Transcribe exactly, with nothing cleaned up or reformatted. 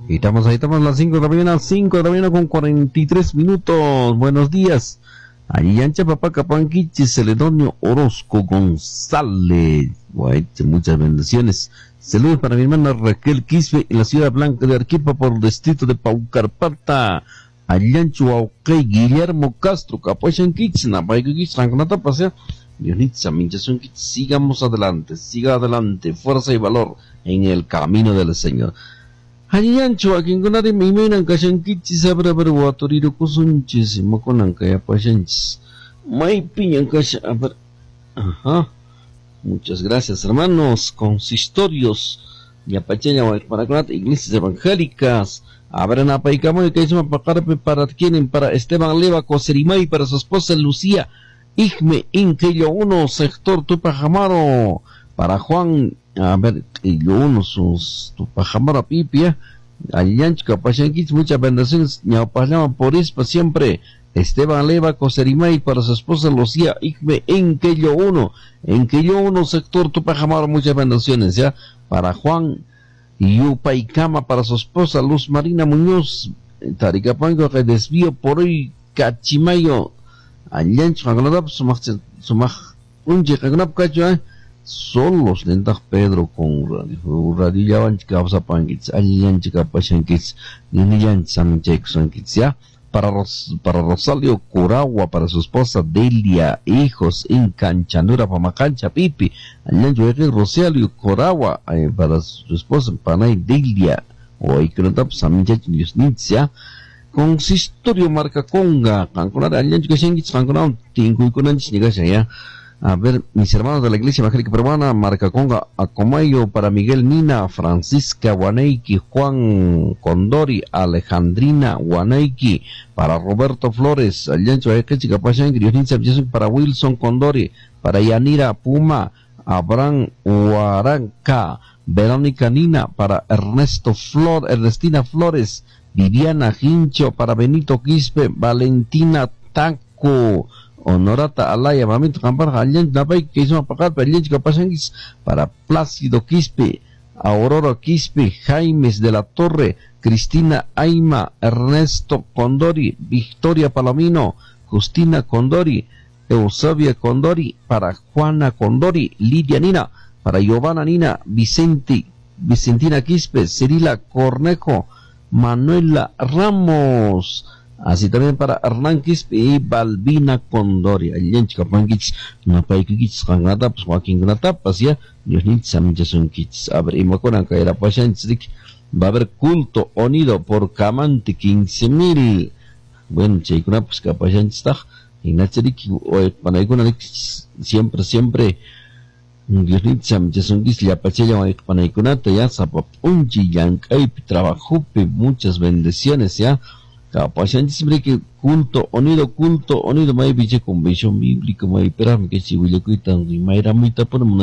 Y estamos ahí, estamos a las cinco de la mañana, cinco de la mañana con cuarenta y tres minutos. Buenos días. Alliancha Papá Capanquichi, Celedonio Orozco González. Bueno, muchas bendiciones. Saludos para mi hermana Raquel Quispe en la ciudad blanca de Arequipa por el distrito de Paucarpata. Alliancho Auquey, Guillermo Castro, Capuachanquich, Napaiquich, Ranconata Pasea. Dionitza, Minchasunquich, sigamos adelante, siga adelante, fuerza y valor en el camino del Señor. Alliancho, a quien conare mi menan Cachanquichi, sabra berguatoriro Cusunchis, Moconanca y Apachanchis. May piñan Cacha, ajá. Muchas gracias, hermanos, consistorios y Apacheña, para iglesias evangélicas. Abran a Paicamo que es una pacarpe para quien, para Esteban Leva Coserimay, para su esposa Lucía Igme Inquillo uno, sector Tupajamaro, para Juan, a ver, Quillo uno, sus Tupajamaro Pipia, Alliancho Capachanquich, muchas bendiciones, ñaupajama por ispa siempre. Esteban Leva Coserimay para su esposa Lucía Igme Inquillo uno, Inquillo uno, sector Tupajamaro, muchas bendiciones, ya, para Juan Yupaicama para su esposa Luz Marina Muñoz, Taricapango que desvío por hoy Cachimayo, Alliancho Haganadap, Sumach, Sumach, Unje Haganap Cacho, solos lentas Pedro con Radio Yavan Causa Pangits, Alliancho Capachanquits, Ninian San Jackson Kits, ya. Para, Ros, para Rosario Curagua, para su esposa Delia, hijos en Canchanura, Pamacancha, Pipi, Alliancho Rosario Curagua, eh, para su esposa Panay Delia, o Iconotap, Samincha, Yusnitzia, Consistorio Marcaconga, Canconar, Alliancho Cachengits, Canconar, Tingu y Conanchis, ya. A ver, mis hermanos de la Iglesia Evangélica Peruana, Marcaconga, Acomayo, para Miguel Nina, Francisca Guaneiki, Juan Condori, Alejandrina Guaneiki, para Roberto Flores, Alliancho Ayacachica Pachangri, para Wilson Condori, para Yanira Puma, Abraham Huaranca, Verónica Nina, para Ernesto Flor, Ernestina Flores, Viviana Hincho, para Benito Quispe, Valentina Taco, Honorata Alaya, Mamito Campar, Alliancho Napay, que hizo apagar para Alliancho Capachanquis, para Plácido Quispe, Aurora Quispe, Jaimes de la Torre, Cristina Aima, Ernesto Condori, Victoria Palomino, Justina Condori, Eusebia Condori, para Juana Condori, Lidia Nina, para Giovanna Nina, Vicente, Vicentina Quispe, Cirila Cornejo, Manuela Ramos, así también para Hernán Quispe y Balbina Condori, Alliancho Capanquich, Napaiquich, Hangatap, Joaquín Gnatapas, ya, Dios ni Samjason Kits, a ver, y Maconan Caera Pachanchik, va a haber culto unido por Camante, quince mil, bueno, Chaikuna, pues Capachanchik, y Nacharik, o Panaikuna, siempre, siempre, Dios ni Samjason Kits, ya Pachella, Panaikunata, ya, Zapap, Unchi, Yankay, trabajo, muchas bendiciones, ya. Capachanchis siempre que culto, unido, culto, unido, may biche convención bíblica, may perami que si huele cuitan, y may ramita por